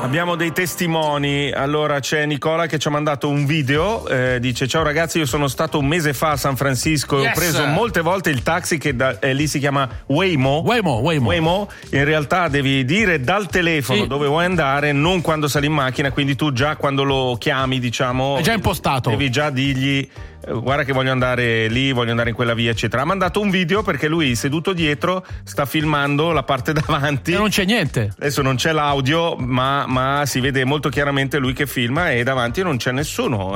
Abbiamo dei testimoni. Allora c'è Nicola che ci ha mandato un video, dice: ciao ragazzi, io sono stato un mese fa a San Francisco e ho preso molte volte il taxi che lì si chiama Waymo. In realtà devi dire dal telefono dove vuoi andare, non quando sali in macchina, quindi tu già quando lo chiami, diciamo, è già impostato, devi già dirgli guarda che voglio andare lì, voglio andare in quella via, eccetera. Ha mandato un video perché lui seduto dietro sta filmando la parte davanti e non c'è niente. Adesso non c'è l'audio, ma si vede molto chiaramente lui che filma e davanti non c'è nessuno,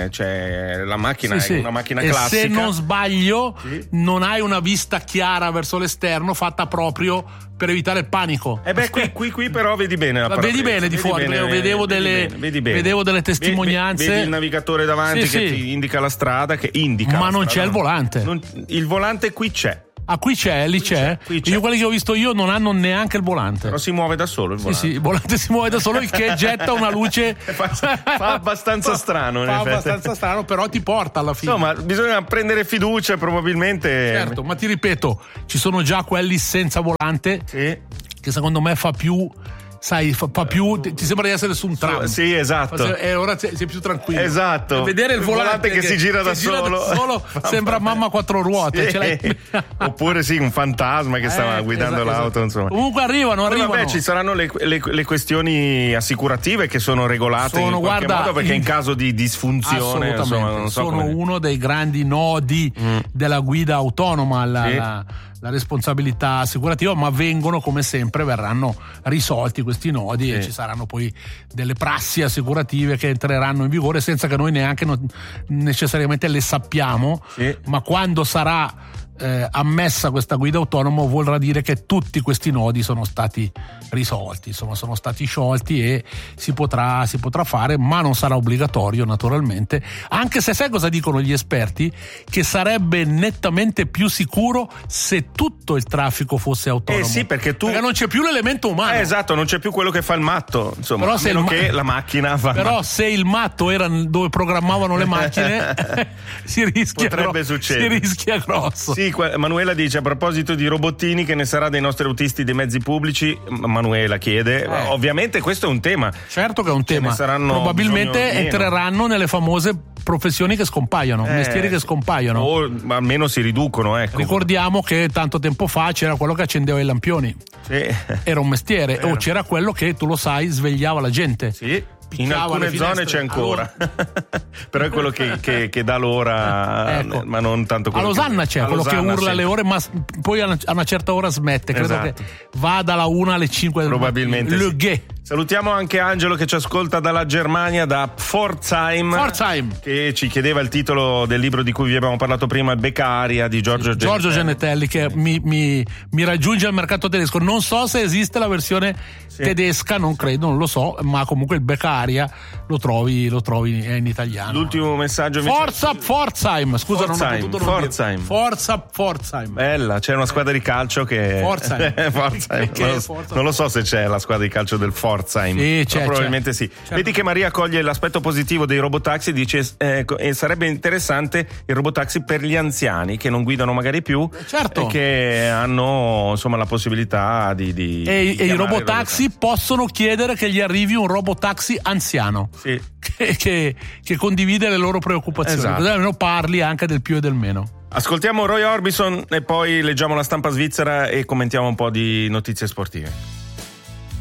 c'è la macchina, è una macchina classica. Se non sbaglio non hai una vista chiara verso l'esterno fatta proprio per evitare il panico. Qui però vedi bene la vedi bene di fuori, vedevo delle testimonianze. Vedi il navigatore davanti che ti indica la strada, che indica. Ma non c'è il volante. Il volante qui c'è. Ah, qui c'è. Io quelli che ho visto io non hanno neanche il volante. Però si muove da solo il volante. Sì, il volante si muove da solo, il che getta una luce. Fa abbastanza strano. Fa abbastanza strano, però ti porta alla fine. Insomma, bisogna prendere fiducia, probabilmente. Certo, ma ti ripeto, ci sono già quelli senza volante che secondo me fa più. Sai, fa più. Ti sembra di essere su un tram. Sì, esatto. E ora sei più tranquillo. Esatto. Vedere il volante che si gira da solo sembra mamma quattro ruote. Sì. Oppure un fantasma che stava guidando l'auto. Insomma. Comunque arrivano. Vabbè, ci saranno le questioni assicurative che sono regolate in qualche modo, perché in caso di disfunzione non so sono uno dei grandi nodi della guida autonoma, la responsabilità assicurativa, ma verranno risolti questi nodi e ci saranno poi delle prassi assicurative che entreranno in vigore senza che noi neanche necessariamente le sappiamo, ma quando sarà ammessa questa guida autonoma vorrà dire che tutti questi nodi sono stati risolti, insomma sono stati sciolti e si potrà fare, ma non sarà obbligatorio naturalmente, anche se sai cosa dicono gli esperti? Che sarebbe nettamente più sicuro se tutto il traffico fosse autonomo. Perché non c'è più l'elemento umano. Esatto, non c'è più quello che fa il matto, insomma, però a meno che la macchina fa. Però se il matto era dove programmavano le macchine si rischia grosso. Sì, Manuela dice, a proposito di robottini, che ne sarà dei nostri autisti dei mezzi pubblici? Manuela chiede, ovviamente questo è un tema. Certo che è un tema. Probabilmente entreranno nelle famose professioni che scompaiono, mestieri che scompaiono. O almeno si riducono, ecco. Ricordiamo che tanto tempo fa c'era quello che accendeva i lampioni. Era un mestiere. O c'era quello che, tu lo sai, svegliava la gente. In alcune zone c'è ancora, però è quello che dà l'ora, ma non tanto quello. A Losanna c'è quello che urla le ore, ma poi a una certa ora smette. Credo che va dalla 1 alle 5 del mattino. Probabilmente. Salutiamo anche Angelo che ci ascolta dalla Germania, da Pforzheim, che ci chiedeva il titolo del libro di cui vi abbiamo parlato prima, Beccaria, di Giorgio Genetelli, che mi raggiunge al mercato tedesco. Non so se esiste la versione tedesca, non credo, non lo so, ma comunque il Beccaria lo trovi in italiano. L'ultimo messaggio Forza Pforzheim, scusa, non ho potuto Forza Pforzheim. Bella, c'è una squadra di calcio che Pforzheim. Non lo so se c'è la squadra di calcio del Pforzheim. Probabilmente sì. Vedi che Maria coglie l'aspetto positivo dei robotaxi, dice sarebbe interessante il robotaxi per gli anziani che non guidano magari più e che hanno insomma la possibilità di e i robotaxi possono chiedere che gli arrivi un robotaxi anziano che condivide le loro preoccupazioni, così almeno parli anche del più e del meno. Ascoltiamo Roy Orbison e poi leggiamo la stampa svizzera e commentiamo un po' di notizie sportive.